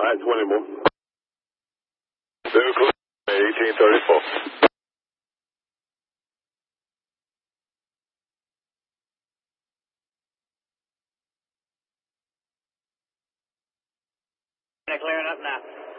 Alright, 20 more. Very close. 1834. Clearing up now.